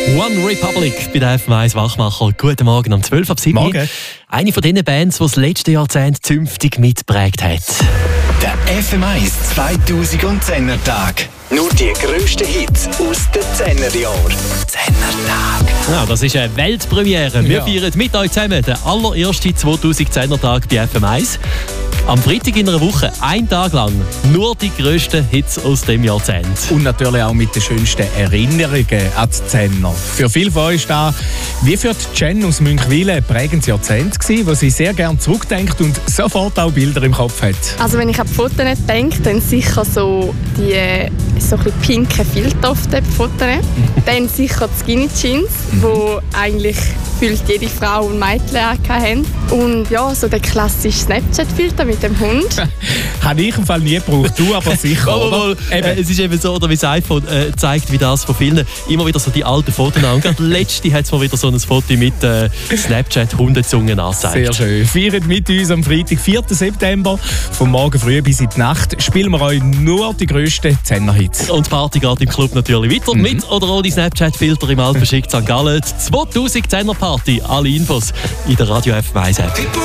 One Republic bei der FM1 Wachmacher. Guten Morgen um 12 ab 7. Morgen. Eine von den Bands, die das letzte Jahrzehnt zünftig mitgeprägt hat. Der FM1 2010er Tag. Nur die grössten Hits aus den 10er Jahren. 10er Tag. Ja, das ist eine Weltpremiere. Wir feiern mit euch zusammen den allerersten 2010er Tag bei FM1. Am Freitag in einer Woche, ein Tag lang, nur die grössten Hits aus dem Jahrzehnt. Und natürlich auch mit den schönsten Erinnerungen an die Zehner. Für viele von euch da, wie für die Jen aus Münchwil ein prägendes Jahrzehnt gewesen, wo sie sehr gerne zurückdenkt und sofort auch Bilder im Kopf hat. Also wenn ich an die Fotos nicht denke, dann sicher so die so ein bisschen pinken Filter auf den Fotos. Dann sicher die Skinny Jeans, wo eigentlich gefühlt jede Frau und Mädchen hatten. Und ja, so der klassische Snapchat-Filter mit dem Hund. Habe ich im Fall nie gebraucht, du aber sicher, oder? Es ist eben so, oder wie das iPhone zeigt, wie das von vielen immer wieder so die alten Fotos an. Und gerade letzte hat es mal wieder so ein Foto mit Snapchat-Hundezungen angezeigt. Sehr schön. Feiert mit uns am Freitag, 4. September. Vom Morgen früh bis in die Nacht spielen wir euch nur die grössten 10er-Hits. Und die Party geht im Club natürlich weiter. Mit oder ohne Snapchat-Filter im Alpenschik St. Gallen. 2010er Party. Alle Infos in der Radio FM1 App.